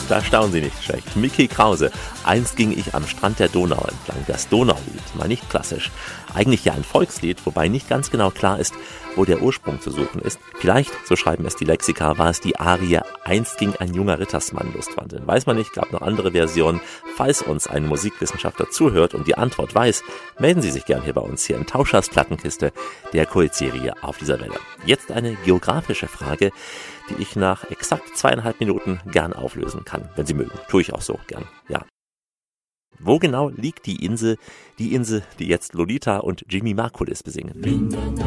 Da staunen Sie nicht schlecht. Mickey Krause. Einst ging ich am Strand der Donau entlang. Das Donaulied, mal nicht klassisch. Eigentlich ja ein Volkslied, wobei nicht ganz genau klar ist, wo der Ursprung zu suchen ist. Vielleicht, so schreiben es die Lexika, war es die Arie Einst ging ein junger Rittersmann lustwandeln. Weiß man nicht, gab noch andere Versionen. Falls uns ein Musikwissenschaftler zuhört und die Antwort weiß, melden Sie sich gern hier bei uns hier in Tauschers Plattenkiste, der Kultserie auf dieser Welle. Jetzt eine geografische Frage, die ich nach exakt 2,5 Minuten gern auflösen kann, wenn Sie mögen. Tue ich auch so gern, ja. Wo genau liegt die Insel, die jetzt Lolita und Jimmy Margulis besingen?